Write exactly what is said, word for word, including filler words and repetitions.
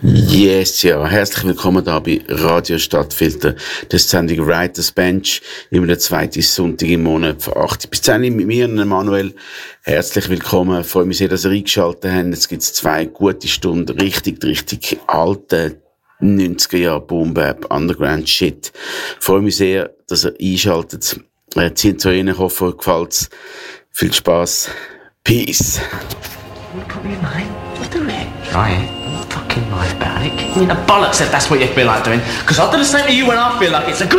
Yes, ja. Herzlich willkommen da bei Radio Stadtfilter. Das ist die Sendung Writers Bench. Immer der zweite Sonntag im Monat von acht bis zehn mit mir und Manuel. Herzlich willkommen. Ich freue mich sehr, dass ihr eingeschaltet habt. Jetzt gibt's zwei gute Stunden. Richtig, richtig alte neunziger Jahre Boom Bap, Underground Shit. Ich freue mich sehr, dass ihr einschaltet. Äh, zieht zu rein. Ich hoffe, euch gefällt's. Viel Spaß. Peace. Put me in line. What the heck? Trying. Fucking life back. I mean, the bollocks if that's what you feel like doing. Because I'll do the same to you when I feel like it's a good